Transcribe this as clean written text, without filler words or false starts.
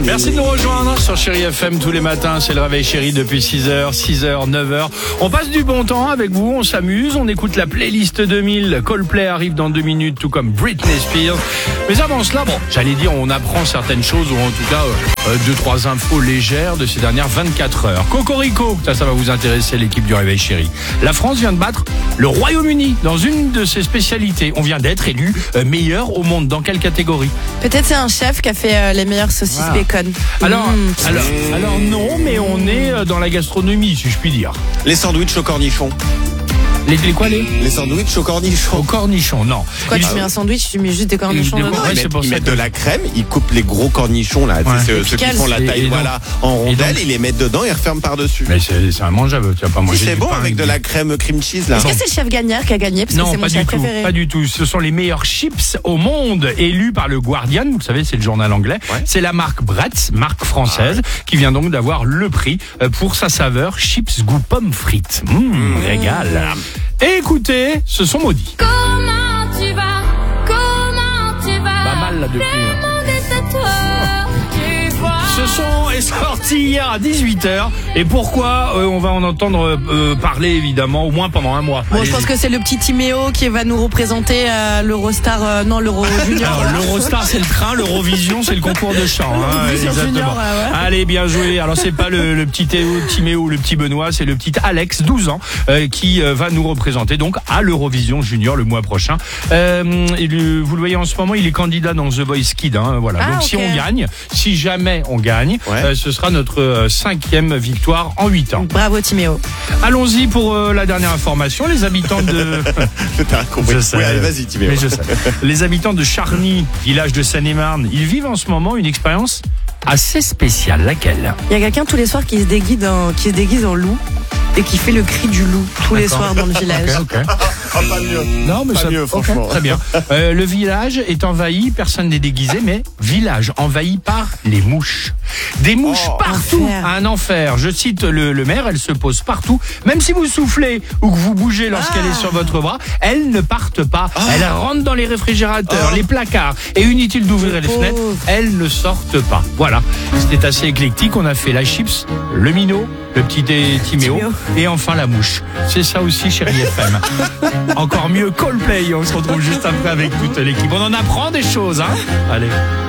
Merci de nous rejoindre sur Chéri FM tous les matins. C'est le réveil Chéri depuis 6h, 9h. On passe du bon temps avec vous, on s'amuse, on écoute la playlist 2000. Coldplay arrive dans 2 minutes, tout comme Britney Spears. Mais avant cela, j'allais dire, on apprend certaines choses, ou en tout cas 2-3 infos légères de ces dernières 24 heures. Cocorico, ça va vous intéresser, l'équipe du réveil Chéri. La France vient de battre le Royaume-Uni dans une de ses spécialités. On vient d'être élu meilleur au monde. Dans quelle catégorie? Peut-être c'est un chef qui a fait les meilleures saucisses bacon. Alors non, mais on est dans la gastronomie, si je puis dire. Les sandwichs au cornichon. Les sandwichs au cornichon. Au cornichon, non. Quand tu mets un sandwich, tu mets juste des cornichons dedans. Ils mettent de la crème, ils coupent les gros cornichons là, ceux qui font la taille en rondelles, ils les mettent dedans et referment par-dessus. Mais c'est immangeable, tu vas pas manger. C'est bon avec de la crème cream cheese là. Est-ce que c'est le chef gagnant qui a gagné? Parce que c'est mon chef préféré. Pas du tout. Ce sont les meilleurs chips au monde, élus par le Guardian. Vous savez, c'est le journal anglais. Ouais. C'est la marque Bretz, marque française, qui vient donc d'avoir le prix pour sa saveur chips goût pomme frites. Régal. Et écoutez, ce sont maudits. Comment tu vas? Pas mal là depuis. Ce son est sorti hier à 18h. Et pourquoi on va en entendre parler évidemment au moins pendant un mois. Bon, je pense que c'est le petit Timéo qui va nous représenter l'Eurostar, l'Euro Junior. Alors, l'Eurostar c'est le train, l'Eurovision c'est le concours de chant. Exactement. Junior, ouais. Allez, bien joué. Alors c'est pas le petit Timéo ou le petit Benoît, c'est le petit Alex, 12 ans, qui va nous représenter donc à l'Eurovision Junior le mois prochain. Vous le voyez en ce moment, il est candidat dans The Voice Kids. Voilà. Donc si on gagne, si jamais on gagne, ce sera notre 5e victoire en 8 ans. Bravo Timéo. Allons-y pour la dernière information. Les habitants de... T'as compris. Je sais. Oui, allez, vas-y Timéo. Mais je sais. Les habitants de Charny, village de Seine-et-Marne, ils vivent en ce moment une expérience assez spéciale. Laquelle? Il y a quelqu'un tous les soirs qui se déguise en loup et qui fait le cri du loup tous les soirs dans le village. Okay. Pas mieux. Non, mais pas mieux, franchement. Très bien. Le village est envahi, personne n'est déguisé, mais village envahi par les mouches. Des mouches partout. Enfer. Un enfer. Je cite le maire, elles se posent partout. Même si vous soufflez ou que vous bougez lorsqu'elle est sur votre bras, elles ne partent pas. Elles rentrent dans les réfrigérateurs, les placards. Et inutile d'ouvrir les fenêtres, elles ne sortent pas. Voilà. C'était assez éclectique. On a fait la chips, le minot, le petit Timéo et enfin la mouche. C'est ça aussi, Chéri FM. Encore mieux, Coldplay. On se retrouve juste après avec toute l'équipe. On en apprend des choses, hein. Allez.